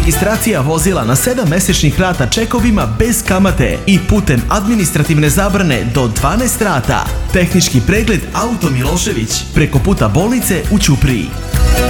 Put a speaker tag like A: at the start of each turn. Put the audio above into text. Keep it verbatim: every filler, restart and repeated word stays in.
A: Registracija vozila na sedam mesečnih rata čekovima bez kamate i putem administrativne zabrane do dvanaest rata. Tehnički pregled Auto Milošević preko puta bolnice u Ćupriji.